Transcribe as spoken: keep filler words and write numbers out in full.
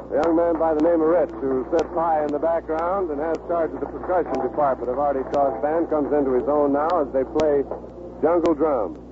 A young man by the name of Rich, who sits high in the background and has charge of the percussion department of Artie Shaw's band, comes into his own now as they play Jungle Drum.